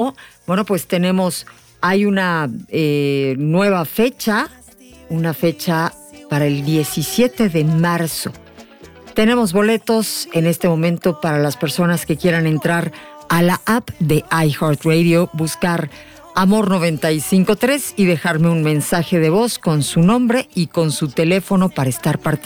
Radio, bueno, pues hay una nueva fecha, una fecha para el 17 de marzo. Tenemos boletos en este momento para las personas que quieran entrar a la app de iHeartRadio, buscar Amor 95.3 y dejarme un mensaje de voz con su nombre y con su teléfono para estar participando